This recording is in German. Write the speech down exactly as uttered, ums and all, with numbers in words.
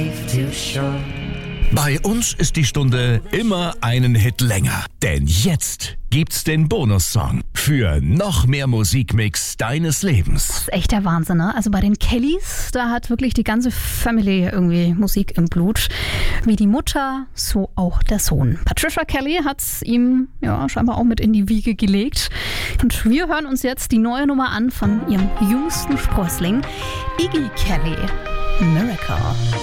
life too short. Bei uns ist die Stunde immer einen Hit länger. Denn jetzt gibt's den Bonussong für noch mehr Musikmix deines Lebens. Das ist echt der Wahnsinn, ne? Also bei den Kellys, da hat wirklich die ganze Family irgendwie Musik im Blut. Wie die Mutter, so auch der Sohn. Patricia Kelly hat's ihm ja scheinbar auch mit in die Wiege gelegt. Und wir hören uns jetzt die neue Nummer an von ihrem jüngsten Sprössling, Iggy Kelly. Miracle.